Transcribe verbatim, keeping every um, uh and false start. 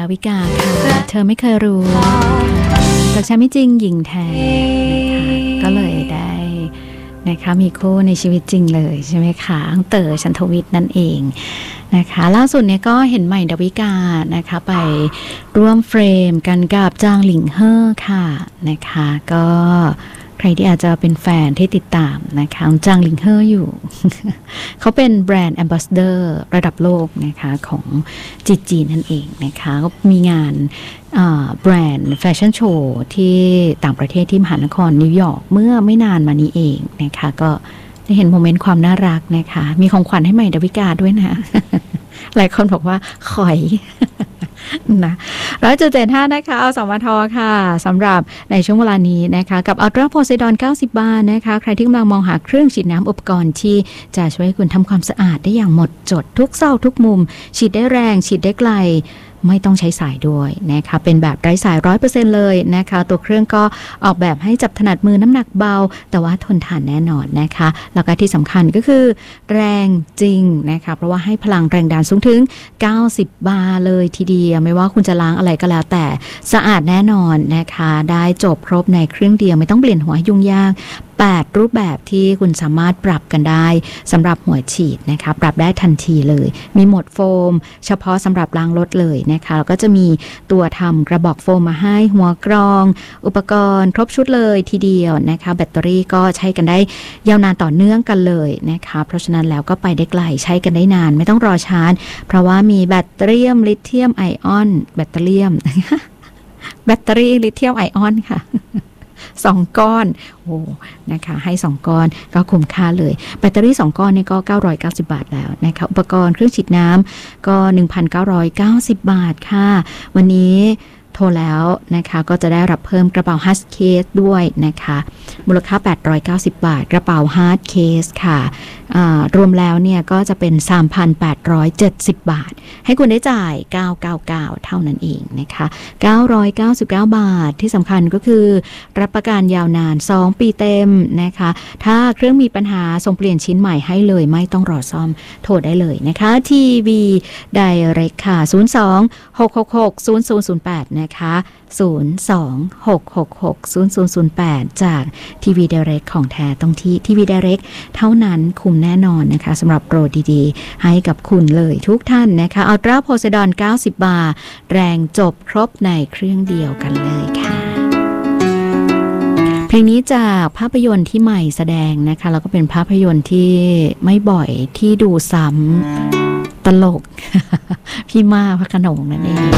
าวิกาค่ะเธอไม่เคยรู้จากฉันไม่จริงหญิงแท้ก็เลยได้นะคะมีคู่ในชีวิตจริงเลยใช่ไหมคะเต๋อชันทวิทย์นั่นเองนะคะล่าสุดเนี่ยก็เห็นใหม่ดาวิกานะคะไปร่วมเฟรมกันกับจางหลิงเฮ่อค่ะนะคะก็ใครที่อาจจะเป็นแฟนที่ติดตามนะคะจางหลิงเฮ่ออยู่ เขาเป็นแบรนด์แอมบาสเดอร์ระดับโลกนะคะของจีจีนั่นเองนะคะก็มีงานแบรนด์แฟชั่นโชว์ที่ต่างประเทศที่มหานครนิวยอร์กเมื่อไม่นานมานี้เองนะคะก็ได้เห็นโมเมนต์ความน่ารักนะคะมีของขวัญให้ใหม่ดาวิกาด้วยนะ หลายคนบอกว่าขอย นะร้อยจุดเจ็ดห้านะคะเอาสมทค่ะสำหรับในช่วงเวลานี้นะคะกับอัลตราโพไซดอนเก้าสิบบาทนะคะใครที่กำลังมองหาเครื่องฉีดน้ำอุปกรณ์ที่จะช่วยให้คุณทำความสะอาดได้อย่างหมดจดทุกซอกทุกมุมฉีดได้แรงฉีดได้ไกลไม่ต้องใช้สายด้วยนะคะเป็นแบบไร้สาย ร้อยเปอร์เซ็นต์ เลยนะคะตัวเครื่องก็ออกแบบให้จับถนัดมือน้ำหนักเบาแต่ว่าทนทานแน่นอนนะคะแล้วก็ที่สำคัญก็คือแรงจริงนะคะเพราะว่าให้พลังแรงดันสูงถึงเก้าสิบบาร์เลยทีเดียวไม่ว่าคุณจะล้างอะไรก็แล้วแต่สะอาดแน่นอนนะคะได้จบครบในเครื่องเดียวไม่ต้องเปลี่ยนหัวยุ่งยากแปดรูปแบบที่คุณสามารถปรับกันได้สำหรับหัวฉีดนะคะปรับได้ทันทีเลยมีโหมดโฟมเฉพาะสำหรับล้างรถเลยนะคะแล้วก็จะมีตัวทำกระบอกโฟมมาให้หัวกรองอุปกรณ์ครบชุดเลยทีเดียวนะคะแบตเตอรี่ก็ใช้กันได้ยาวนานต่อเนื่องกันเลยนะคะเพราะฉะนั้นแล้วก็ไปได้ไกลใช้กันได้นานไม่ต้องรอชาร์จเพราะว่ามีแบตเตอรี่ลิเธียมไอออนแบตเตอรี่ แบตเตอรี่ลิเธียมไอออนค่ะสองก้อนโอ้นะคะให้สองก้อนก็คุ้มค่าเลยแบตเตอรี่สองก้อนนี่ก็เก้าร้อยเก้าสิบบาทแล้วนะคะอุปกรณ์เครื่องฉีดน้ำก็ หนึ่งพันเก้าร้อยเก้าสิบบาทค่ะวันนี้โทรแล้วนะคะก็จะได้รับเพิ่มกระเป๋าฮาร์ดเคสด้วยนะคะมูลค่าแปดร้อยเก้าสิบบาทกระเป๋าฮาร์ดเคสค่ะรวมแล้วเนี่ยก็จะเป็น สามพันแปดร้อยเจ็ดสิบบาทให้คุณได้จ่ายเก้าร้อยเก้าสิบเก้าเท่านั้นเองนะคะเก้าร้อยเก้าสิบเก้าบาทที่สำคัญก็คือรับประกันยาวนานสองปีเต็มนะคะถ้าเครื่องมีปัญหาส่งเปลี่ยนชิ้นใหม่ให้เลยไม่ต้องรอซ่อมโทรได้เลยนะคะ ที วี Direct ค่ะศูนย์ สอง หก หก หก ศูนย์ ศูนย์ ศูนย์ แปดนะคะศูนย์ สอง หก หก หก ศูนย์ ศูนย์ ศูนย์ แปดจาก ที วี Direct ของแท้ต้องที่ ที วี Direct เท่านั้นคุ้มแน่นอนนะคะสำหรับโปรดีๆให้กับคุณเลยทุกท่านนะคะอัลตราโพไซดอนเก้าสิบบาร์แรงจบครบในเครื่องเดียวกันเลยค่ะเพลงนี้จากภาพยนตร์ที่ใหม่แสดงนะคะแล้วก็เป็นภาพยนตร์ที่ไม่บ่อยที่ดูซ้ำตลก พี่มาพระโขนงนั่นเอง